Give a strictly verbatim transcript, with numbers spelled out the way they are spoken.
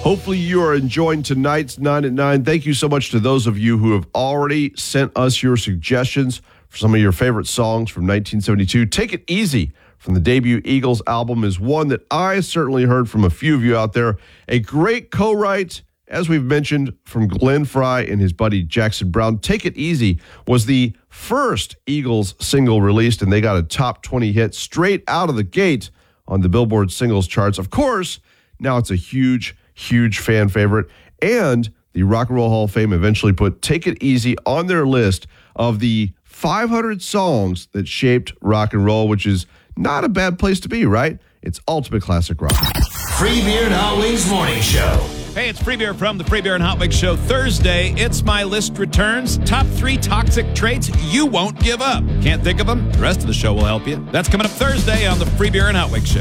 Hopefully you are enjoying tonight's nine at nine. Thank you so much to those of you who have already sent us your suggestions for some of your favorite songs from nineteen seventy-two. Take It Easy from the debut Eagles album is one that I certainly heard from a few of you out there. A great co-write, as we've mentioned, from Glenn Frey and his buddy Jackson Browne. Take It Easy was the first Eagles single released, and they got a top twenty hit straight out of the gate on the Billboard singles charts. Of course, now it's a huge, huge fan favorite, and the Rock and Roll Hall of Fame eventually put Take It Easy on their list of the five hundred songs that shaped rock and roll, which is not a bad place to be, right? It's ultimate classic rock. Free Beer and Hot Wings Morning Show. Hey, it's Free Beer from the Free Beer and Hot Wings Show. Thursday, It's My List returns. Top three toxic traits you won't give up. Can't think of them? The rest of the show will help you. That's coming up Thursday on the Free Beer and Hot Wings Show.